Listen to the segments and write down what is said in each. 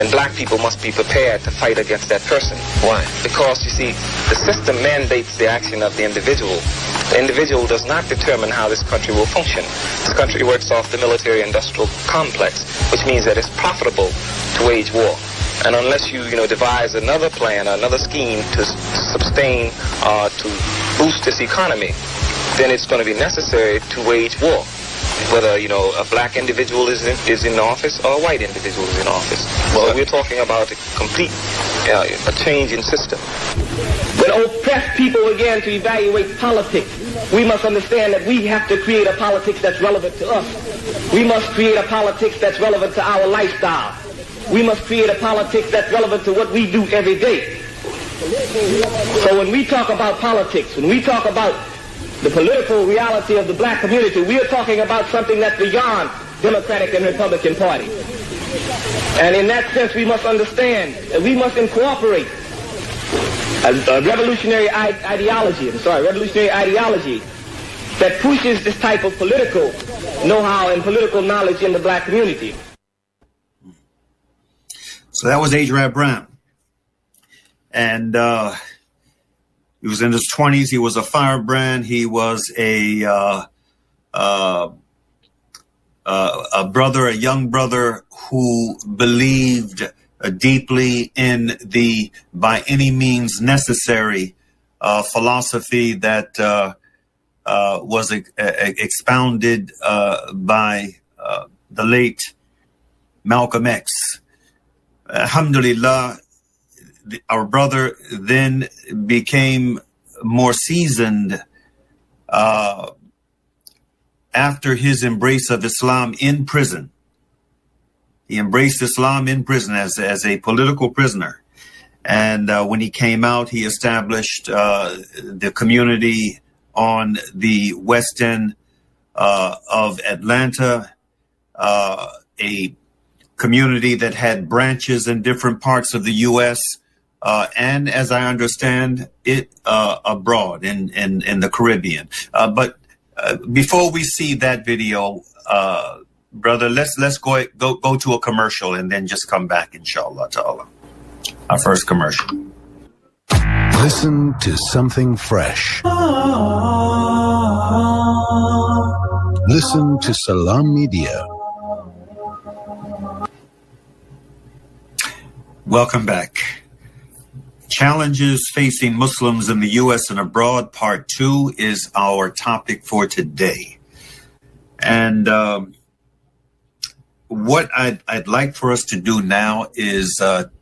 And black people must be prepared to fight against that person. Why? Because, you see, the system mandates the action of the individual. The individual does not determine how this country will function. This country works off the military-industrial complex, which means that it's profitable to wage war. And unless you devise another plan, another scheme to sustain, to boost this economy, then it's going to be necessary to wage war. Whether, a black individual is in office or a white individual is in office. So we're talking about a complete a change in system. When oppressed people begin to evaluate politics, we must understand that we have to create a politics that's relevant to us. We must create a politics that's relevant to our lifestyle. We must create a politics that's relevant to what we do every day. So when we talk about politics, when we talk about the political reality of the black community, we are talking about something that's beyond Democratic and Republican Party. And in that sense, we must understand that we must incorporate a revolutionary ideology that pushes this type of political know-how and political knowledge in the black community. So that was Arab Brown. And he was in his 20s. He was a firebrand. He was a brother, a young brother who believed deeply in the by any means necessary philosophy that was expounded by the late Malcolm X. Alhamdulillah, our brother then became more seasoned after his embrace of Islam in prison. He embraced Islam in prison as a political prisoner. And when he came out, he established the community on the west end of Atlanta, a community that had branches in different parts of the U.S., and as I understand it, abroad in the Caribbean. But before we see that video, brother, let's go to a commercial and then just come back, inshallah ta'ala. Our first commercial. Listen to something fresh. Listen to Salam Media. Welcome back. Challenges facing Muslims in the U.S. and abroad, Part 2, is our topic for today. And what I'd like for us to do now is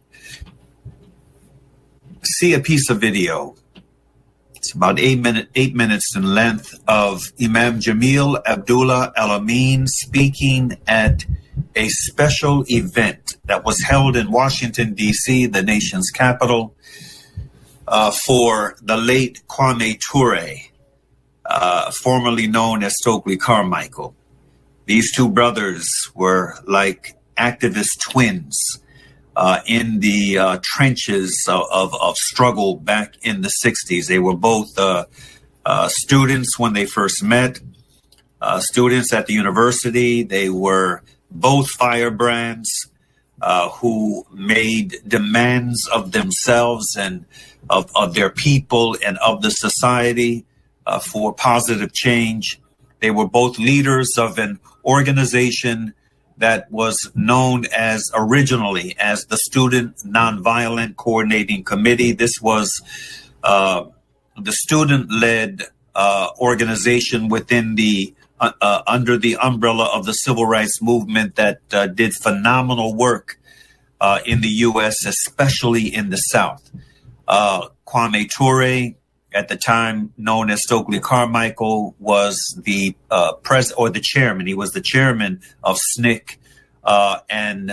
see a piece of video. It's about 8 minutes in length of Imam Jamil Abdullah Al-Amin speaking at a special event that was held in Washington, D.C., the nation's capital, for the late Kwame Ture, formerly known as Stokely Carmichael. These two brothers were like activist twins in the trenches of struggle back in the 60s. They were both students when they first met, students at the university. They were both firebrands who made demands of themselves and of their people and of the society for positive change. They were both leaders of an organization that was known as originally as the Student Nonviolent Coordinating Committee. This was the student-led organization within the under the umbrella of the civil rights movement that did phenomenal work in the U.S., especially in the South. Kwame Ture, at the time known as Stokely Carmichael, was the the chairman. He was the chairman of SNCC, and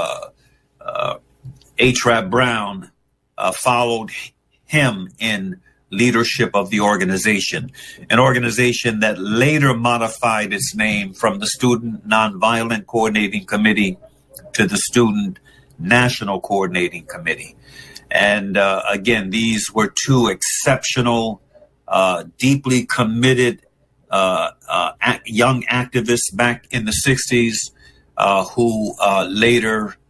Arab Brown followed him in leadership of the organization, an organization that later modified its name from the Student Nonviolent Coordinating Committee to the Student National Coordinating Committee. And again, these were two exceptional, deeply committed young activists back in the 60s who later